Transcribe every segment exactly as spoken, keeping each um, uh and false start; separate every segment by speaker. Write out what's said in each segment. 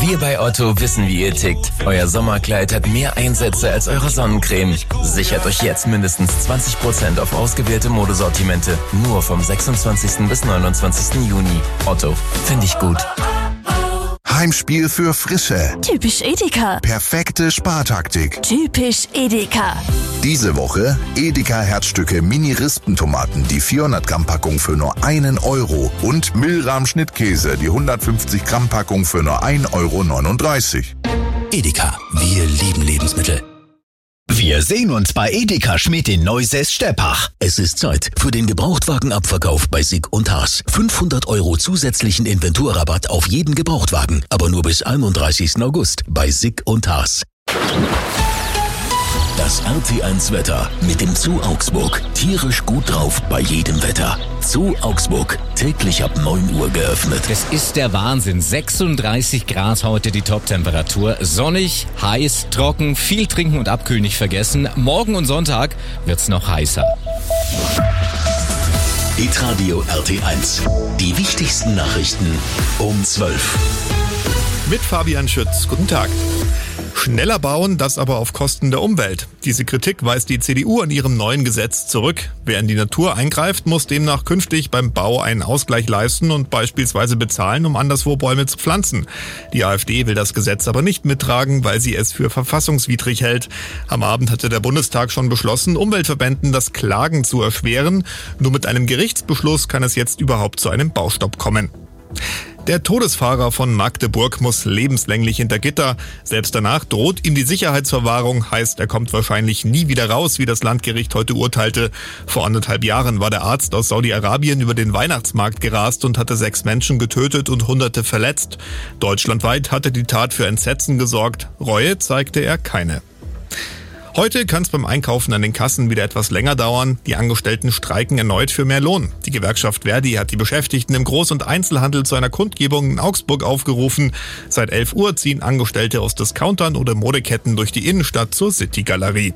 Speaker 1: Wir bei Otto wissen, wie ihr tickt. Euer Sommerkleid hat mehr Einsätze als eure Sonnencreme. Sichert euch jetzt mindestens zwanzig Prozent auf ausgewählte Modesortimente. Nur vom sechsundzwanzigsten bis neunundzwanzigsten Juni. Otto, finde ich gut.
Speaker 2: Heimspiel für Frische.
Speaker 3: Typisch Edeka.
Speaker 2: Perfekte Spartaktik.
Speaker 3: Typisch Edeka.
Speaker 2: Diese Woche Edeka Herzstücke Mini-Rispentomaten, die vierhundert Gramm Packung für nur einen Euro und Milram Schnittkäse, die hundertfünfzig Gramm Packung für nur ein Euro neununddreißig.
Speaker 4: Edeka, wir lieben Lebensmittel. Wir sehen uns bei Edeka Schmidt in Neusäß-Steppach. Es ist Zeit für den Gebrauchtwagenabverkauf bei Sick und Haas. fünfhundert Euro zusätzlichen Inventurrabatt auf jeden Gebrauchtwagen, aber nur bis einunddreißigsten August bei Sick und Haas. Das R T eins Wetter mit dem Zoo Augsburg. Tierisch gut drauf bei jedem Wetter. Zoo Augsburg, täglich ab neun Uhr geöffnet.
Speaker 5: Es ist der Wahnsinn. sechsunddreißig Grad heute die Top-Temperatur. Sonnig, heiß, trocken, viel trinken und abkühlen nicht vergessen. Morgen und Sonntag wird's noch heißer.
Speaker 4: Hitradio R T eins. Die wichtigsten Nachrichten um zwölf.
Speaker 6: Mit Fabian Schütz. Guten Tag. Schneller bauen, das aber auf Kosten der Umwelt. Diese Kritik weist die C D U an ihrem neuen Gesetz zurück. Wer in die Natur eingreift, muss demnach künftig beim Bau einen Ausgleich leisten und beispielsweise bezahlen, um anderswo Bäume zu pflanzen. Die AfD will das Gesetz aber nicht mittragen, weil sie es für verfassungswidrig hält. Am Abend hatte der Bundestag schon beschlossen, Umweltverbänden das Klagen zu erschweren. Nur mit einem Gerichtsbeschluss kann es jetzt überhaupt zu einem Baustopp kommen. Der Todesfahrer von Magdeburg muss lebenslänglich hinter Gitter. Selbst danach droht ihm die Sicherheitsverwahrung, heißt, er kommt wahrscheinlich nie wieder raus, wie das Landgericht heute urteilte. Vor anderthalb Jahren war der Arzt aus Saudi-Arabien über den Weihnachtsmarkt gerast und hatte sechs Menschen getötet und Hunderte verletzt. Deutschlandweit hatte die Tat für Entsetzen gesorgt. Reue zeigte er keine. Heute kann es beim Einkaufen an den Kassen wieder etwas länger dauern. Die Angestellten streiken erneut für mehr Lohn. Die Gewerkschaft Verdi hat die Beschäftigten im Groß- und Einzelhandel zu einer Kundgebung in Augsburg aufgerufen. Seit elf Uhr ziehen Angestellte aus Discountern oder Modeketten durch die Innenstadt zur City-Galerie.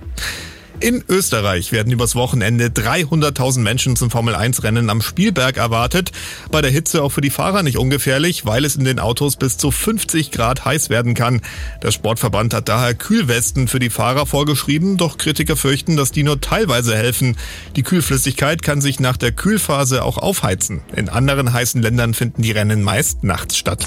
Speaker 6: In Österreich werden übers Wochenende dreihunderttausend Menschen zum Formel eins Rennen am Spielberg erwartet. Bei der Hitze auch für die Fahrer nicht ungefährlich, weil es in den Autos bis zu fünfzig Grad heiß werden kann. Der Sportverband hat daher Kühlwesten für die Fahrer vorgeschrieben, doch Kritiker fürchten, dass die nur teilweise helfen. Die Kühlflüssigkeit kann sich nach der Kühlphase auch aufheizen. In anderen heißen Ländern finden die Rennen meist nachts statt.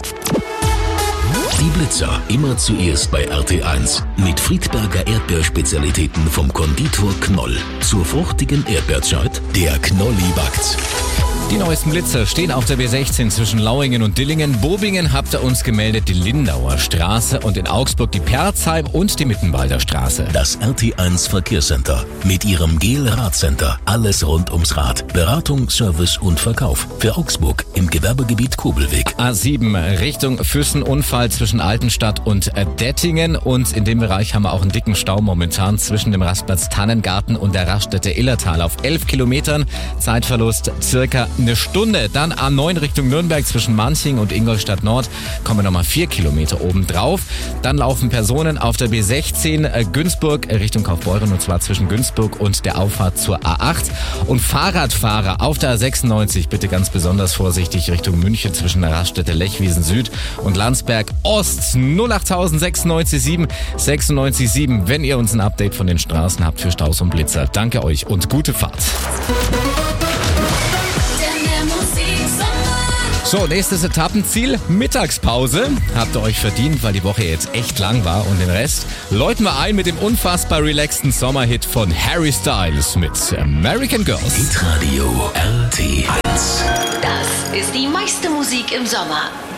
Speaker 4: Die Blitzer immer zuerst bei R T eins mit Friedberger Erdbeerspezialitäten vom Konditor Knoll. Zur fruchtigen Erdbeerzeit, der Knolli backt.
Speaker 5: Die neuesten Blitzer stehen auf der B sechzehn zwischen Lauingen und Dillingen. Bobingen habt ihr uns gemeldet, die Lindauer Straße und in Augsburg die Perzheim und die Mittenwalder Straße.
Speaker 4: Das R T eins Verkehrscenter mit ihrem Gel-Radcenter. Alles rund ums Rad. Beratung, Service und Verkauf. Für Augsburg im Gewerbegebiet Kobelweg.
Speaker 5: A sieben Richtung Füssenunfall zwischen Altenstadt und Dettingen. Und in dem Bereich haben wir auch einen dicken Stau momentan zwischen dem Rastplatz Tannengarten und der Raststätte Illertal auf elf Kilometern. Zeitverlust circa eine Stunde. Dann A neun Richtung Nürnberg zwischen Manching und Ingolstadt Nord kommen nochmal vier Kilometer oben drauf. Dann laufen Personen auf der B sechzehn äh, Günzburg äh, Richtung Kaufbeuren, und zwar zwischen Günzburg und der Auffahrt zur A acht. Und Fahrradfahrer auf der A sechsundneunzig bitte ganz besonders vorsichtig Richtung München zwischen der Raststätte Lechwiesen Süd und Landsberg Ost. null acht sechs neun sieben sechs neun sieben, wenn ihr uns ein Update von den Straßen habt für Staus und Blitzer. Danke euch und gute Fahrt. So, nächstes Etappenziel, Mittagspause. Habt ihr euch verdient, weil die Woche jetzt echt lang war. Und den Rest läuten wir ein mit dem unfassbar relaxten Sommerhit von Harry Styles mit American Girls.
Speaker 4: Hitradio R T eins.
Speaker 3: Das ist die meiste Musik im Sommer.